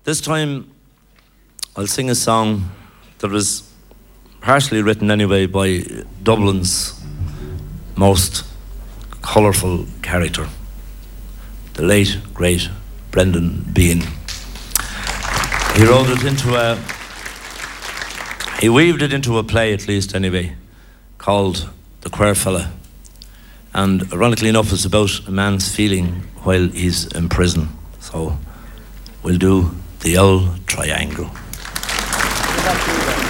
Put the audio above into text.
This time, I'll sing a song that was partially written anyway by Dublin's most colourful character, the late, great Brendan Behan. He wrote it into he weaved it into a play, at least anyway, called The Queer Fella. And ironically enough, it's about a man's feeling while he's in prison. So we'll do the old triangle.